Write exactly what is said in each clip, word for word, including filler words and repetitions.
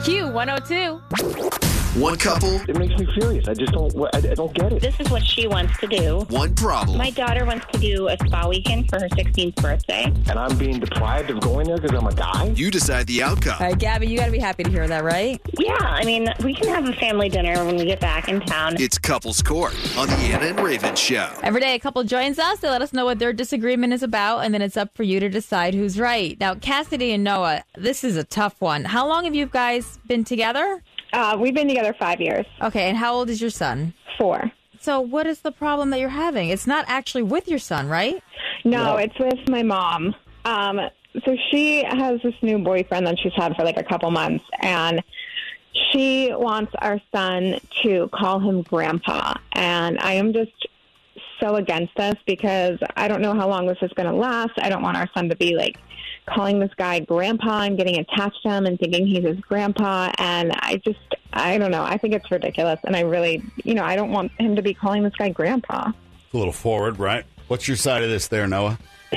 Q one oh two. One couple. It makes me furious. I just don't. I, I don't get it. This is what she wants to do. One problem. My daughter wants to do a spa weekend for her sixteenth birthday. And I'm being deprived of going there because I'm a guy? You decide the outcome. All right, Gabby, you got to be happy to hear that, right? Yeah, I mean, we can have a family dinner when we get back in town. It's Couples Court on the Anna and Raven Show. Every day a couple joins us. They let us know what their disagreement is about, and then it's up for you to decide who's right. Now, Cassidy and Noah, this is a tough one. How long have you guys been together? Uh, we've been together five years. Okay, and how old is your son? Four. So what is the problem that you're having? It's not actually with your son, right? No, No. it's with my mom. Um, so she has this new boyfriend that she's had for like a couple months, and she wants our son to call him Grandpa. And I am just so against this because I don't know how long this is going to last. I don't want our son to be like calling this guy Grandpa and getting attached to him and thinking he's his grandpa. And I just, I don't know. I think it's ridiculous. And I really, you know, I don't want him to be calling this guy Grandpa. A little forward, right? What's your side of this there, Noah?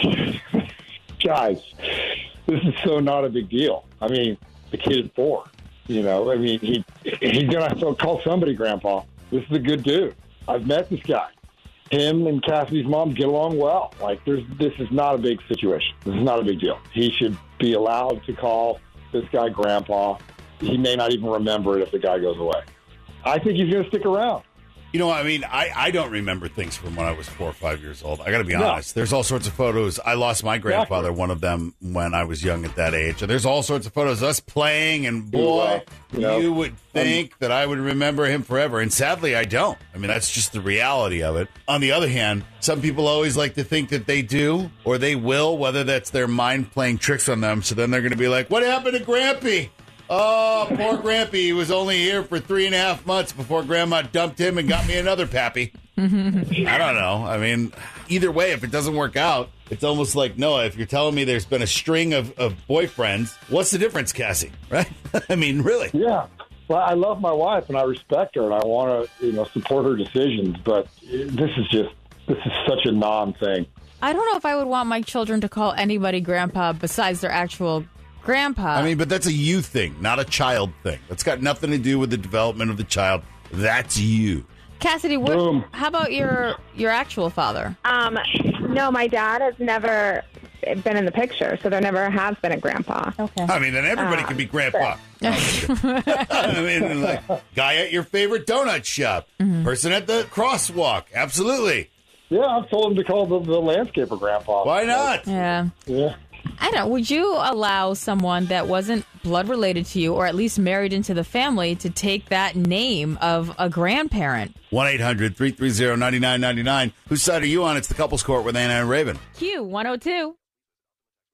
Guys, this is so not a big deal. I mean, the kid is four. You know, I mean, he he's going to have to call somebody Grandpa. This is a good dude. I've met this guy. Him and Cassidy's mom get along well. Like, there's, this is not a big situation. This is not a big deal. He should be allowed to call this guy Grandpa. He may not even remember it if the guy goes away. I think he's going to stick around. You know, I mean, I, I don't remember things from when I was four or five years old. I got to be No. honest. There's all sorts of photos. I lost my grandfather, Exactly. one of them, when I was young at that age. And there's all sorts of photos of us playing, and boy, You know, you would think that I would remember him forever. And sadly, I don't. I mean, that's just the reality of it. On the other hand, some people always like to think that they do or they will, whether that's their mind playing tricks on them. So then they're going to be like, what happened to Grampy? Oh, poor Grampy. He was only here for three and a half months before Grandma dumped him and got me another pappy. I don't know. I mean, either way, if it doesn't work out, it's almost like, Noah, if you're telling me there's been a string of, of boyfriends, what's the difference, Cassie? Right? I mean, really? Yeah. Well, I love my wife and I respect her and I want to, you know, support her decisions. But this is just, this is such a non-thing. I don't know if I would want my children to call anybody Grandpa besides their actual grandpa. I mean, but that's a you thing, not a child thing. That's got nothing to do with the development of the child. That's you. Cassidy, what, Boom. how about your your actual father? Um, no, my dad has never been in the picture, so there never has been a grandpa. Okay. I mean, then everybody Uh, can be grandpa. I mean, like, guy at your favorite donut shop, person at the crosswalk. Absolutely. Yeah, I've told him to call the, the landscaper Grandpa. Why not? Yeah. Yeah. I don't. Would you allow someone that wasn't blood related to you, or at least married into the family, to take that name of a grandparent? one eight hundred three three zero nine nine nine nine. Whose side are you on? It's the Couples Court with Anna and Raven. Q one oh two.